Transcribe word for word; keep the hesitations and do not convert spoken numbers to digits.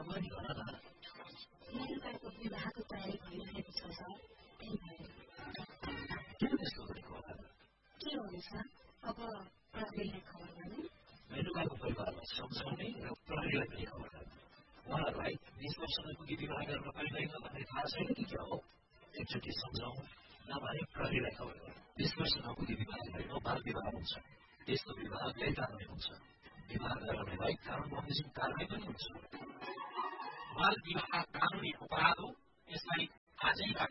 पनि भन न। मेरो बाबुको विवाहको तयारी भइरहेको छ सर, त्यही भएर। किन त्यस्तो गरेको होला? के हुन्छ अब प्रहरीलाई खबर गर्ने? मेनुकाको परिवारलाई सम्झाउने र प्रहरीलाई पनि खबर गर्ने। उहाँहरूलाई बीस वर्ष नपुगी विवाह गर्न पाइँदैन भन्ने थाहा छैन कि क्या हो? एकचोटि सम्झाउँ, नभए प्रहरीलाई खबर गर्नु। बीस वर्ष नपुगी विवाह गरेको बाल विवाह हुन्छ। त्यस्तो विवाह गैर कानुनी हुन्छ। विवाह गराउनेलाई कानुन बमोजिम कारवाही पनि हुन्छ। बाल विवाह कानुनी अपराध हो। यसलाई आजैबाट